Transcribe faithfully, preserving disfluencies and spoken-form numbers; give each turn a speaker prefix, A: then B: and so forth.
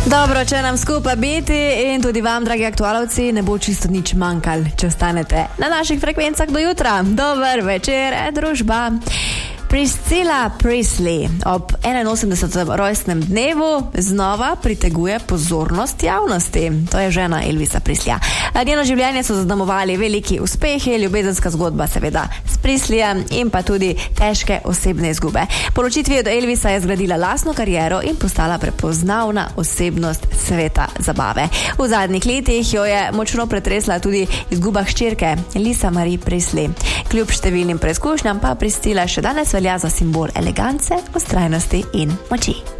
A: Dobro, če nam skupaj biti in tudi vam, dragi aktualovci, ne bo čisto nič manjkal, če ostanete na naših frekvencah do jutra. Dober večer, družba. Priscilla Presley ob enainosemdesetem rojstnem dnevu znova priteguje pozornost javnosti. To je žena Elvisa Presleya. Njeno življenje so zaznamovali veliki uspehi, ljubezenska zgodba seveda s Presleyjem in pa tudi težke osebne izgube. Po ločitvi od Elvisa je zgradila lastno kariero in postala prepoznavna osebnost sveta zabave. V zadnjih letih jo je močno pretresla tudi izguba hčerke Lisa Marie Presley. Kljub številnim preizkušnjam pa Priscilla še danes velja za simbol elegance, vztrajnosti in moči.